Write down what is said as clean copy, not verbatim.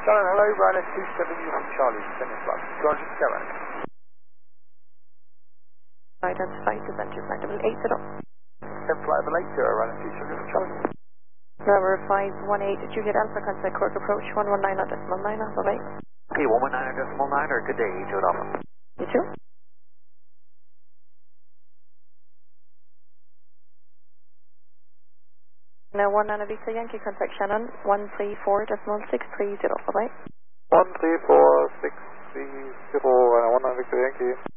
Shannon, hello, Ryder 270 from Charlie, Dennis Love. 207. Identified to center flight level 80. 10 flight level 80, Ryder 270 from Charlie. Number 518, Juliet Alpha, contact Cork approach 119.9, bye-bye. Okay, 119.9, or good day, Juliet Alpha. You too. Now 19 Visa Yankee, contact Shannon 134.630, bye-bye. 134.630, 19 Victor Yankee.